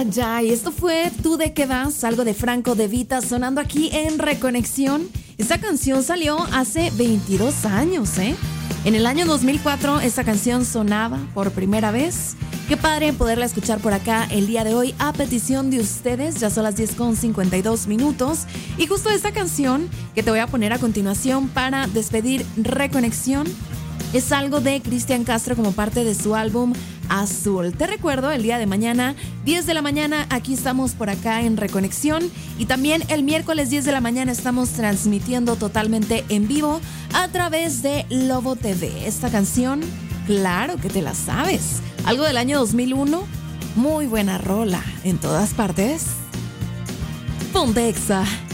ay, esto fue Tú de qué vas, algo de Franco De Vita sonando aquí en Reconexión. Esta canción salió hace 22 años, ¿eh? En el año 2004 esta canción sonaba por primera vez. Qué padre poderla escuchar por acá el día de hoy a petición de ustedes. Ya son las 10:52. Y justo esta canción que te voy a poner a continuación para despedir Reconexión es algo de Cristian Castro como parte de su álbum Azul. Te recuerdo, el día de mañana, 10 de la mañana, aquí estamos por acá en Reconexión. Y también el miércoles 10 de la mañana estamos transmitiendo totalmente en vivo a través de Lobo TV. Esta canción, claro que te la sabes. Algo del año 2001, muy buena rola en todas partes. Ponte Exa.